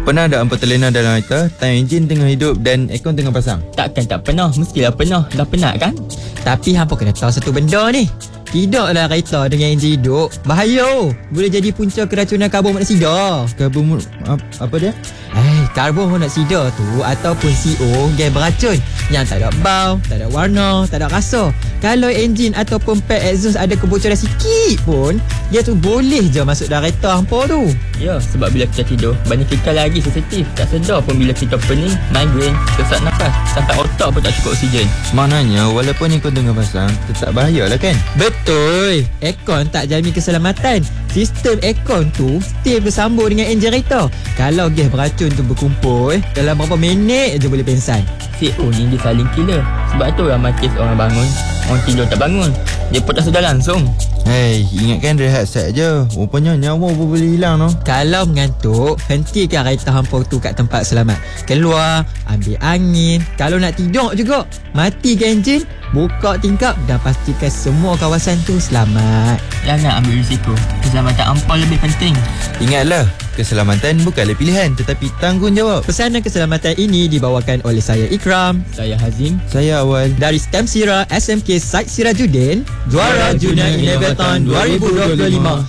Pernah tak hampa terlena dalam kereta, time enjin tengah hidup dan aircon tengah pasang? Takkan tak pernah, mestilah pernah. Dah penat kan? Tapi hampa kena tahu satu benda ni. Tidaklah kereta dengan enjin hidup. Bahaya. Boleh jadi punca keracunan karbon monoksida. Karbon apa dia? Karbon monoksida tu ataupun CO gas beracun yang tak ada bau, tak ada warna, tak ada rasa. Kalau enjin ataupun pad exhaust ada kebocoran sikit pun, dia tu boleh je masuk dalam kereta hampa tu. Ya, sebab bila kita tidur, badan kita lagi sensitif. Tak sedar pun bila kita pening, migraine, sesak nafas, sampai otak pun tak cukup oksigen. Maknanya walaupun aircon tengah pasang, tetap bahaya lah kan? Betul. Aircon tak jamin keselamatan. Sistem aircon tu still bersambung dengan enjin kereta. Kalau gas beracun tu berkumpul, dalam berapa minit je boleh pengsan. CO ni dia saling killer. Sebab tu ramai kes orang bangun, orang tidur tak bangun. Dia pun tak sedar langsung. Ingatkan rehat set je. Rupanya nyawa pun boleh hilang no. Kalau mengantuk, hentikan kereta hampa tu kat tempat selamat. Keluar, ambil angin. Kalau nak tidur juga, matikan enjin, buka tingkap dan pastikan semua kawasan tu selamat. Jangan ambil risiko. Keselamatan hampa lebih penting. Ingatlah, keselamatan bukanlah pilihan tetapi tanggungjawab. Pesanan keselamatan ini dibawakan oleh saya Ikram, Saya Hazim. Saya Awal. dari STEM Sira SMK Said Sirajuddin, juara Junior Innovathon 2025.